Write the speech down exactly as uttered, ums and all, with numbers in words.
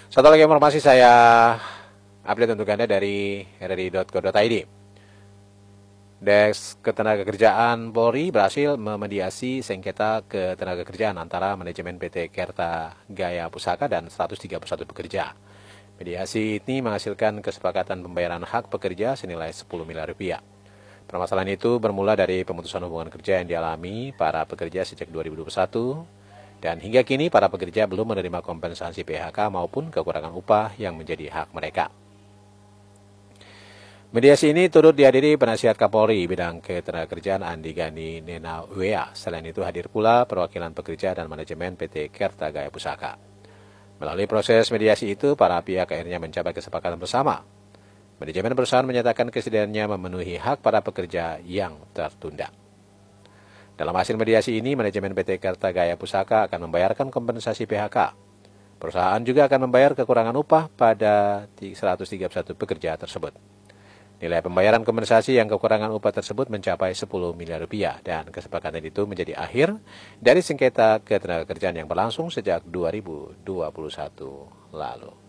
Satu lagi informasi saya update untuk Anda dari r r i titik co titik i d. Desk Ketenagakerjaan Polri berhasil memediasi sengketa ketenagakerjaan antara manajemen P T Kerta Gaya Pusaka dan seratus tiga puluh satu pekerja. Mediasi ini menghasilkan kesepakatan pembayaran hak pekerja senilai sepuluh miliar rupiah. Permasalahan itu bermula dari pemutusan hubungan kerja yang dialami para pekerja sejak dua ribu dua puluh satu, dan hingga kini para pekerja belum menerima kompensasi P H K maupun kekurangan upah yang menjadi hak mereka. Mediasi ini turut dihadiri penasihat Kapolri bidang ketenagakerjaan Andi Gani Nenawea. Selain itu hadir pula perwakilan pekerja dan manajemen P T Kerta Gaya Pusaka. Melalui proses mediasi itu, para pihak akhirnya mencapai kesepakatan bersama. Manajemen perusahaan menyatakan kesediaannya memenuhi hak para pekerja yang tertunda. Dalam hasil mediasi ini, manajemen P T Kerta Gaya Pusaka akan membayarkan kompensasi P H K. Perusahaan juga akan membayar kekurangan upah pada seratus tiga puluh satu pekerja tersebut. Nilai pembayaran kompensasi yang kekurangan upah tersebut mencapai sepuluh miliar rupiah, dan kesepakatan itu menjadi akhir dari sengketa ketenagakerjaan yang berlangsung sejak dua ribu dua puluh satu lalu.